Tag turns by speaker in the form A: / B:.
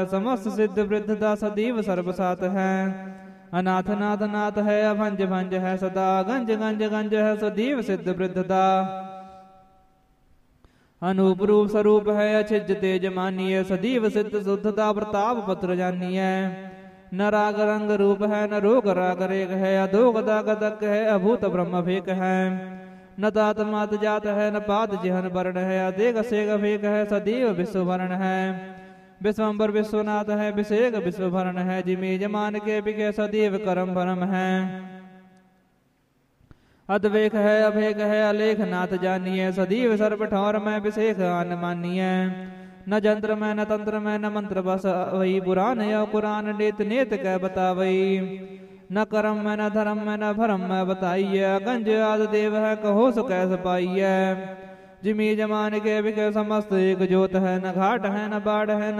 A: समस्त सिद्ध वृद्धता सदैव सर्वसात है। अनाथ नाथ नाथ है अभंज भंज है सदा, गंज गंज गंज है सदैव सिद्ध वृद्धता। अनूप रूप स्वरूप है अछिज तेज मानिय, सदैव सिद्ध शुद्धता प्रताप पत्र जानिय। न राग रंग रूप है न रोग राग रेग है, अधोगता गतक है अभूत ब्रह्म भेक है। न तात मात जात है न पात जिहन वर्ण है, अदेग सेग भेक है सदैव विश्व वर्ण है। विश्वम्बर विश्वनाथ है विषेक विश्व भरण है, जिमी जमान के बिके सदैव करम भरम है। अद्वेख है अभेक है अलेख नाथ जानिए, सदैव सर्व ठौर में विषेक आन मानिय। न जंत्र में न तंत्र में न मंत्र बस वही, पुराण या कुरान नेत नेत कह बतावई। न कर्म में न धर्म में न भरम में बताइए, गंज आदि देव है कहो सो कैस पाइय। जिमी जमान के बिके समस्त एक जोत है, न घाट है न बाढ़ है